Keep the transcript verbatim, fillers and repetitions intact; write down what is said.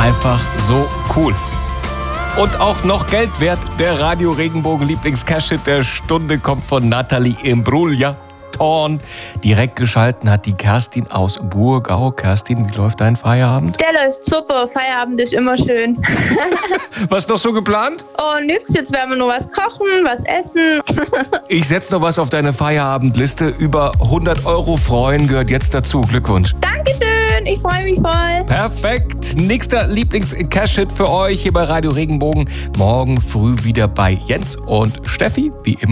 Einfach so cool. Und auch noch Geld wert. Der Radio Regenbogen Lieblings-Cash-Hit der Stunde kommt von Nathalie Imbruglia. Torn. Direkt geschalten hat die Kerstin aus Burgau. Kerstin, wie läuft dein Feierabend? Der läuft super. Feierabend ist immer schön. Was ist noch so geplant? Oh, nix. Jetzt werden wir noch was kochen, was essen. Ich setze noch was auf deine Feierabendliste. Über hundert Euro freuen gehört jetzt dazu. Glückwunsch. Dankeschön. Ich freue mich voll. Perfekt. Nächster Lieblings-Cash-Hit für euch hier bei Radio Regenbogen. Morgen früh wieder bei Jens und Steffi, wie immer.